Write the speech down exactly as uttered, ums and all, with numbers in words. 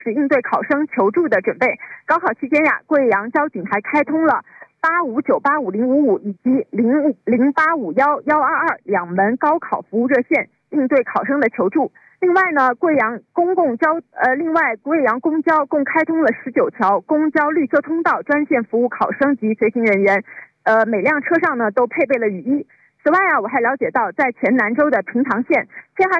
是应对考生求助的准备。高考期间呀，贵阳交警还开通了八五九八五零五五以及零零八五幺幺二二两门高考服务热线，应对考生的求助。另外呢，贵阳公共交呃，另外贵阳公交共开通了十九条公交绿色通道，专线服务考生及随行人员。呃，每辆车上呢都配备了雨衣。此外啊，我还了解到，在黔南州的平塘县，天哈